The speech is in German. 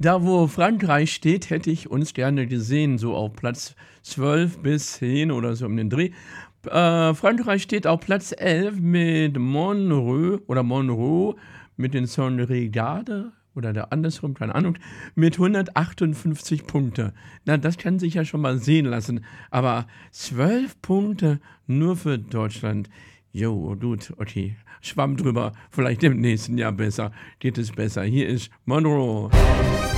Da, wo Frankreich steht, hätte ich uns gerne gesehen, so auf Platz 12 bis 10 oder so um den Dreh. Frankreich steht auf Platz 11 mit Monroe mit den Son Regade oder der andersrum, keine Ahnung, mit 158 Punkte. Na, das kann sich ja schon mal sehen lassen. Aber 12 Punkte nur für Deutschland. Jo, gut, okay. Schwamm drüber. Vielleicht im nächsten Jahr besser. Geht es besser. Hier ist Monroe.